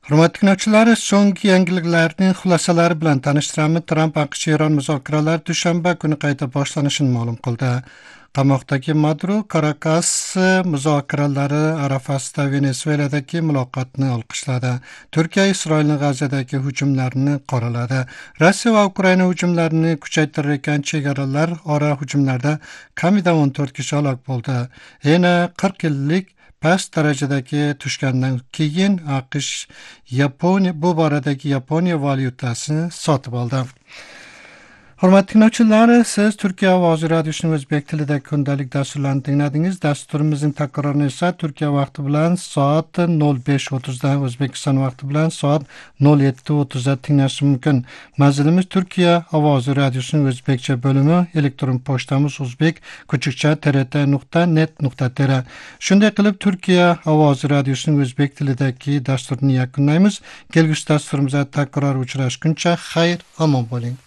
Hurmatli tinglovchilar, so'nggi yangiliklarning xulosalari bilan tanishtiramiz. Tramp AQSh-Eron muzokaralari dushanba kuni qayta boshlanishini ma'lum qildi. Qamoqdagi Maduro Karakas muzokaralari arafasida Venesueladagi muloqotni olqishladi. Turkiya Isroilning G'azadagi hujumlarini qoraladi. Rossiya va Ukraina hujumlarini kuchaytirgan chegaralar ora hujumlarda kamida 14 kishi halok bo'ldi. Yana 40 yillik past darajadagi tushgandan keyin AQSh bu boradagi Yaponiya valyutasini sotib oldi. Hurmatli tinglovchilar, siz Turkiya ovozi radiosining o'zbek tilida kundalik dasturlarini tingladingiz. Dasturimizning takrorini esa Turkiya vaqti bilan soat 05:30 da, O'zbekiston vaqti bilan soat 07:30 da tinglash mumkin. Manzilimiz Turkiya ovozi radiosining o'zbekcha bo'limi, elektron pochtamiz uzbek-trt.net.tr. Shunday qilib Turkiya ovozi radiosining o'zbek tilidagi dasturini yakunlaymiz. Kelgusi dasturimizda takror uchrashguncha xayr, omon bo'ling.